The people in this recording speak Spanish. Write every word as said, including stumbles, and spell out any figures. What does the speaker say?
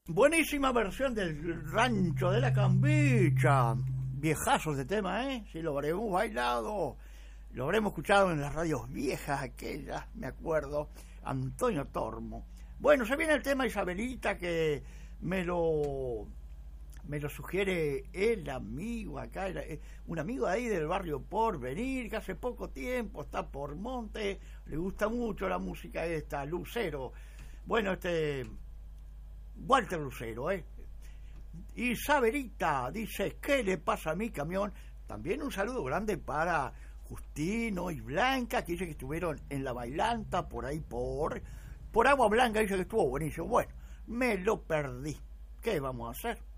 Buenísima versión del Rancho de la Cambicha. Viejazos de tema, ¿eh? Si lo habremos bailado, lo habremos escuchado en las radios viejas aquellas, me acuerdo. Antonio Tormo. Bueno, se viene el tema Isabelita, que me lo me lo sugiere el amigo acá, un amigo de ahí del barrio Porvenir, que hace poco tiempo está por Monte, le gusta mucho la música esta, Lucero. Bueno, este Walter Lucero, ¿eh? Isabelita dice, ¿qué le pasa a mi camión? También un saludo grande para Justino y Blanca, que dice que estuvieron en la bailanta por ahí por por Agua Blanca, dice que estuvo buenísimo. Bueno, me lo perdí. ¿Qué vamos a hacer?